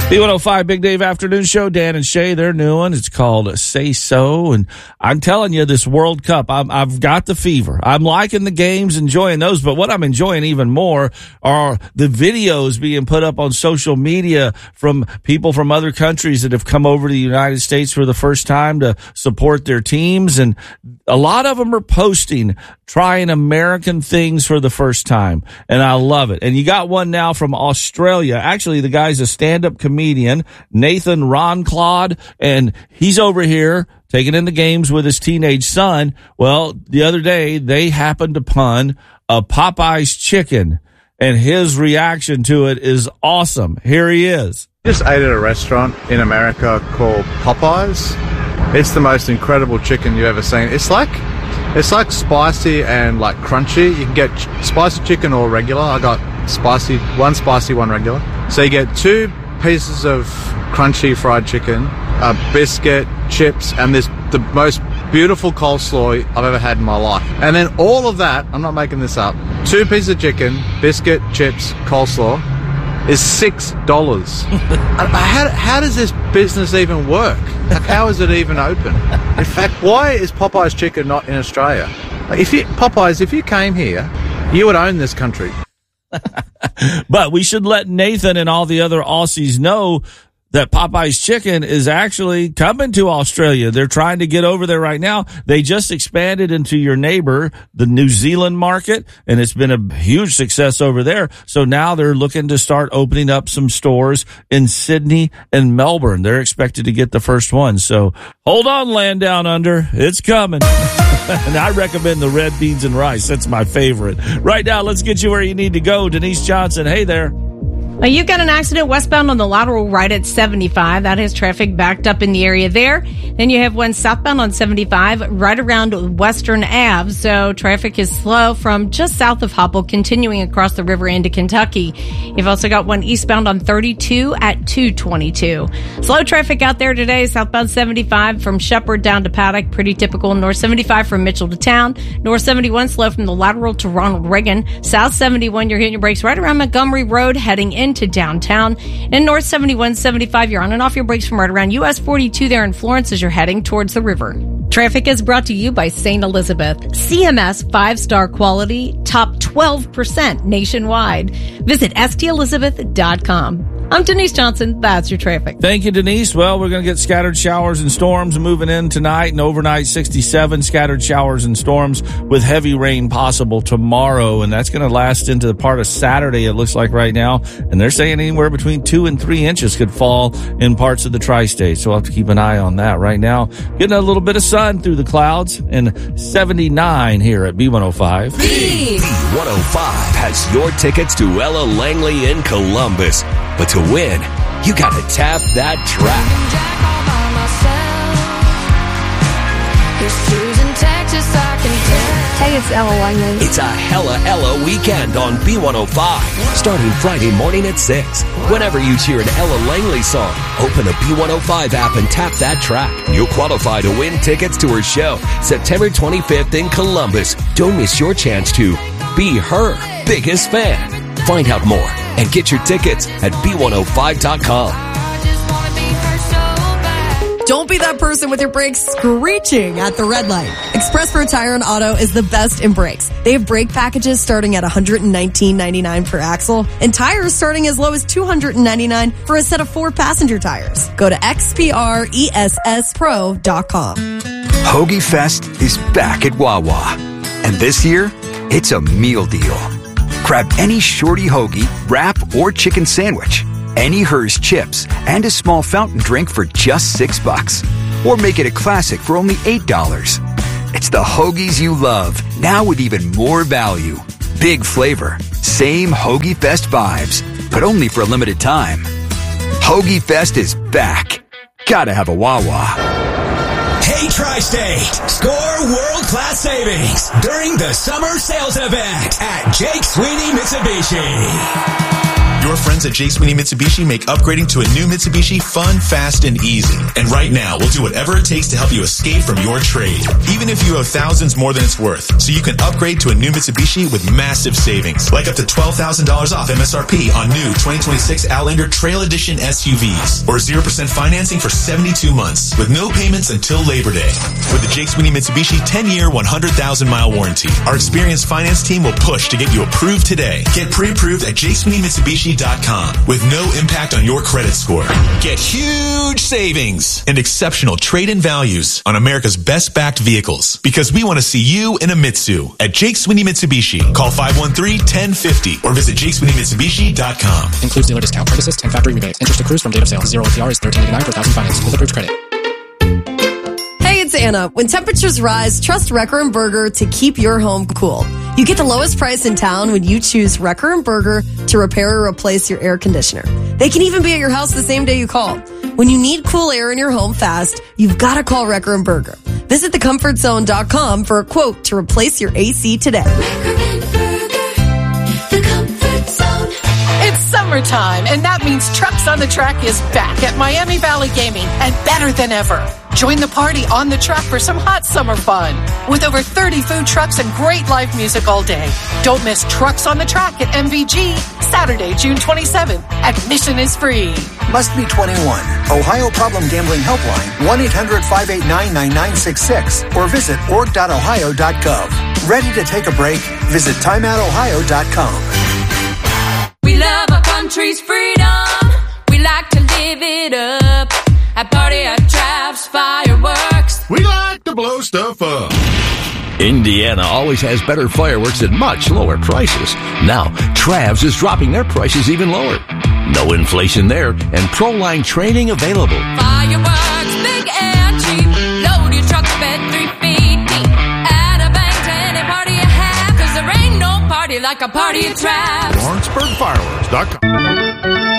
B105 Big Dave Afternoon Show, Dan and Shay, their new one. It's called Say So. And I'm telling you, this World Cup, I've got the fever. I'm liking the games, enjoying those. But what I'm enjoying even more are the videos being put up on social media from people from other countries that have come over to the United States for the first time to support their teams. And a lot of them are posting, trying American things for the first time. And I love it. And you got one now from Australia. Actually, the guy's a stand-up comedian, Nathan Ronclod, and he's over here taking in the games with his teenage son. Well, the other day, they happened upon a Popeye's chicken, and his reaction to it is awesome. Here he is. Just ate at a restaurant in America called Popeyes. It's the most incredible chicken you've ever seen. It's like spicy and like crunchy. You can get spicy chicken or regular. I got spicy, one regular. So you get 2 pieces of crunchy fried chicken, a biscuit, chips, and the most beautiful coleslaw I've ever had in my life. And then all of that, I'm not making this up, 2 pieces of chicken, biscuit, chips, coleslaw, is $6. How does this business even work? Like, how is it even open? In fact, why is Popeye's chicken not in Australia? Like, if you came here, you would own this country. But we should let Nathan and all the other Aussies know that Popeye's chicken is actually coming to Australia. They're trying to get over there right now. They just expanded into your neighbor, the New Zealand market, and it's been a huge success over there. So now they're looking to start opening up some stores in Sydney and Melbourne. They're expected to get the first one. So hold on, land down under. It's coming. And I recommend the red beans and rice. That's my favorite. Right now, let's get you where you need to go. Denise Johnson, hey there. You've got an accident westbound on the lateral right at 75. That has traffic backed up in the area there. Then you have one southbound on 75 right around Western Ave. So traffic is slow from just south of Hopple, continuing across the river into Kentucky. You've also got one eastbound on 32 at 222. Slow traffic out there today. Southbound 75 from Shepherd down to Paddock. Pretty typical. North 75 from Mitchell to Town. North 71 slow from the lateral to Ronald Reagan. South 71, you're hitting your brakes right around Montgomery Road heading into downtown. And North 71, 75, you're on and off your brakes from right around US 42 there in Florence as you're heading towards the river. Traffic is brought to you by St. Elizabeth. CMS 5-star quality, top 12% nationwide. Visit stelizabeth.com. I'm Denise Johnson. That's your traffic. Thank you, Denise. Well, we're going to get scattered showers and storms moving in tonight, and overnight 67 scattered showers and storms with heavy rain possible tomorrow. And that's going to last into the part of Saturday, it looks like right now. And they're saying anywhere between 2 and 3 inches could fall in parts of the tri-state. So we'll have to keep an eye on that right now. Getting a little bit of sun through the clouds, and 79 here at B105. B105 has your tickets to Ella Langley in Columbus. But to win, you got to tap that track. Hey, it's Ella Langley. It's a Ella weekend on B105, starting Friday morning at 6. Whenever you hear an Ella Langley song, open the B105 app and tap that track. You'll qualify to win tickets to her show September 25th in Columbus. Don't miss your chance to be her biggest fan. Find out more and get your tickets at B105.com. Don't be that person with your brakes screeching at the red light. Express Road Tire and Auto is the best in brakes. They have brake packages starting at $119.99 per axle and tires starting as low as $299 for a set of 4 passenger tires. Go to XPRESSPro.com. Hoagie Fest is back at Wawa. And this year, it's a meal deal. Grab any shorty hoagie, wrap, or chicken sandwich, any Hers chips, and a small fountain drink for just $6. Or make it a classic for only $8. It's the hoagies you love, now with even more value. Big flavor, same Hoagie Fest vibes, but only for a limited time. Hoagie Fest is back. Gotta have a Wawa. Hey, Tri-State, score world-class savings during the summer sales event at Jake Sweeney Mitsubishi. Your friends at J. Sweeney Mitsubishi make upgrading to a new Mitsubishi fun, fast, and easy. And right now, we'll do whatever it takes to help you escape from your trade, even if you owe thousands more than it's worth. So you can upgrade to a new Mitsubishi with massive savings, like up to $12,000 off MSRP on new 2026 Outlander Trail Edition SUVs, or 0% financing for 72 months with no payments until Labor Day. With the J. Sweeney Mitsubishi 10-year, 100,000-mile warranty, our experienced finance team will push to get you approved today. Get pre-approved at jsweeneymitsubishi.com with no impact on your credit score. Get huge savings and exceptional trade-in values on America's best-backed vehicles, because we want to see you in a Mitsu at Jake Sweeney Mitsubishi. Call 513-1050 or visit jakesweeneymitsubishi.com. Includes dealer discount, credit assist, and factory rebates. Interest accrues from date of sale. 0 APR is $13.89 per thousand finance with approved credit. Hey, it's Anna. When temperatures rise, trust Wrecker & Berger to keep your home cool. You get the lowest price in town when you choose Wrecker & Berger to repair or replace your air conditioner. They can even be at your house the same day you call. When you need cool air in your home fast, you've got to call Wrecker & Berger. Visit thecomfortzone.com for a quote to replace your AC today. It's summertime, and that means Trucks on the Track is back at Miami Valley Gaming and better than ever. Join the party on the track for some hot summer fun with over 30 food trucks and great live music all day. Don't miss Trucks on the Track at MVG, Saturday, June 27th. Admission is free. Must be 21. Ohio Problem Gambling Helpline, 1-800-589-9966, or visit org.ohio.gov. Ready to take a break? Visit timeoutohio.com. We love our country's freedom. We like to live it up. At party at Trav's Fireworks. We like to blow stuff up. Indiana always has better fireworks at much lower prices. Now, Trav's is dropping their prices even lower. No inflation there, and Proline training available. Fireworks, big and cheap. Load your truck bed 3 feet deep. Add a bang to any party you have, 'cause there ain't no party like a party at Trav's. LawrenceburgFireworks.com.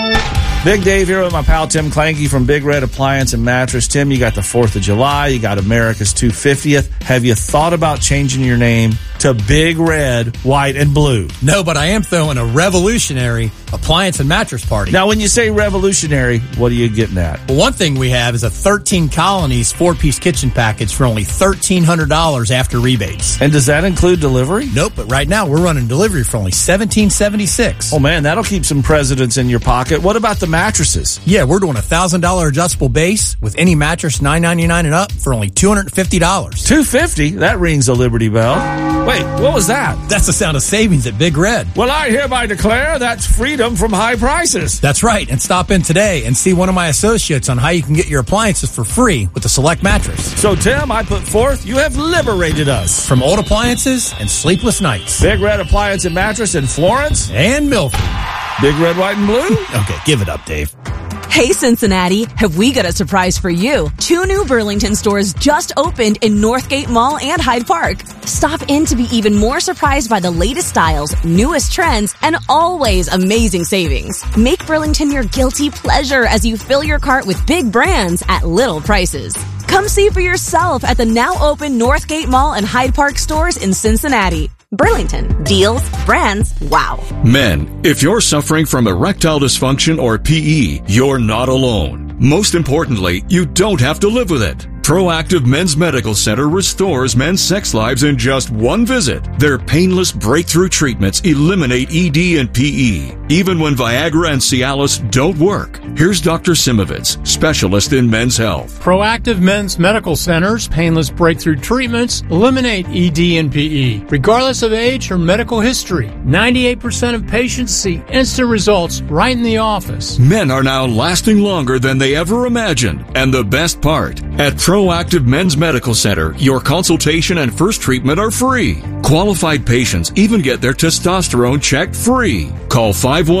Big Dave here with my pal Tim Clanky from Big Red Appliance and Mattress. Tim, you got the 4th of July. You got America's 250th. Have you thought about changing your name to Big Red, White, and Blue? No, but I am throwing a revolutionary appliance and mattress party. Now, when you say revolutionary, what are you getting at? Well, one thing we have is a 13 Colonies 4-piece kitchen package for only $1,300 after rebates. And does that include delivery? Nope, but right now we're running delivery for only $1,776. Oh, man, that'll keep some presidents in your pocket. What about the mattresses? Yeah, we're doing a $1,000 adjustable base with any mattress $999 and up for only $250. $250? That rings a Liberty Bell. Wait, what was that? That's the sound of savings at Big Red. Well, I hereby declare that's freedom from high prices. That's right, and stop in today and see one of my associates on how you can get your appliances for free with a select mattress. So, Tim, I put forth, you have liberated us. From old appliances and sleepless nights. Big Red Appliance and Mattress in Florence and Milford. Big Red, White, and Blue? Okay, give it up, Dave. Hey, Cincinnati, have we got a surprise for you? 2 new Burlington stores just opened in Northgate Mall and Hyde Park. Stop in to be even more surprised by the latest styles, newest trends, and always amazing savings. Make Burlington your guilty pleasure as you fill your cart with big brands at little prices. Come see for yourself at the now open Northgate Mall and Hyde Park stores in Cincinnati. Burlington. Deals, brands, wow. Men, if you're suffering from erectile dysfunction or PE, you're not alone. Most importantly, you don't have to live with it. Proactive Men's Medical Center restores men's sex lives in just one visit. Their painless breakthrough treatments eliminate ED and PE, even when Viagra and Cialis don't work. Here's Dr. Simovitz, specialist in men's health. Proactive Men's Medical Center's painless breakthrough treatments eliminate ED and PE, regardless of age or medical history. 98% of patients see instant results right in the office. Men are now lasting longer than they ever imagined. And the best part, at Proactive Men's Medical Center, your consultation and first treatment are free. Qualified patients even get their testosterone checked free. Call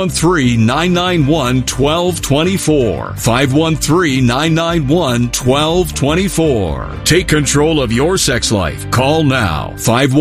513-991-1224. 513-991-1224. Take control of your sex life. Call now.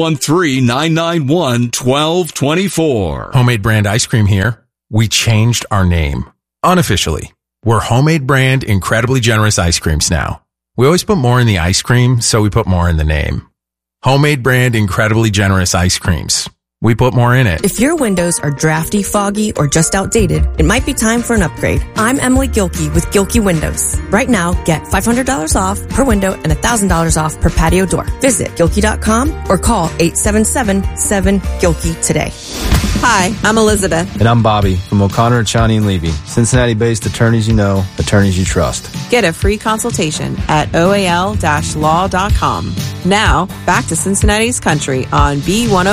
513-991-1224. Homemade Brand Ice Cream here. We changed our name. Unofficially. We're Homemade Brand Incredibly Generous Ice Creams now. We always put more in the ice cream, so we put more in the name. Homemade Brand Incredibly Generous Ice Creams. we put more in it. If your windows are drafty, foggy, or just outdated, it might be time for an upgrade. I'm Emily Gilkey with Gilkey Windows. Right now, get $500 off per window and $1,000 off per patio door. Visit Gilkey.com or call 877-7-GILKEY today. Hi, I'm Elizabeth. And I'm Bobby from O'Connor, Chani, and Levy. Cincinnati-based attorneys you know, attorneys you trust. Get a free consultation at oal-law.com. Now, back to Cincinnati's Country on B105.